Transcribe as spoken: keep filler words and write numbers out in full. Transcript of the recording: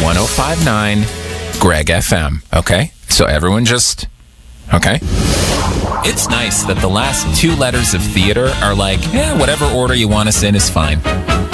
oh five point nine Greg F M. Okay? So everyone just... Okay? It's nice that the last two letters of theater are like, eh, whatever order you want us in is fine.